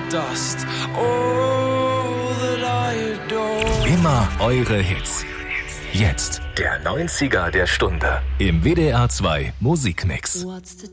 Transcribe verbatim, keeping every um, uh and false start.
dust. All that I adore. Immer eure Hits. Jetzt der neunziger der Stunde im W D R zwei Musikmix. What's the